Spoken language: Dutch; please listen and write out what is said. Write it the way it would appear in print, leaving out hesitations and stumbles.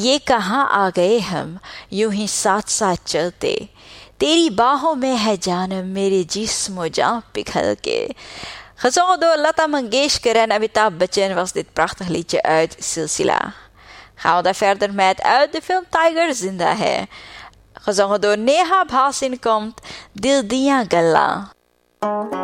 ये कहाँ आ गए हम, यूं ही साथ साथ चलते, तेरी बाहों में है जानम मेरे जिस्म जान pighel ke. Gezongen door Lata Mangeshkar en Amitabh Bachchan was dit prachtig liedje uit Silsila. Gaan we daar verder met uit de film Tiger Zinda Hai. Gezongen door Neha Bhasin komt Dil Diyan Gallan.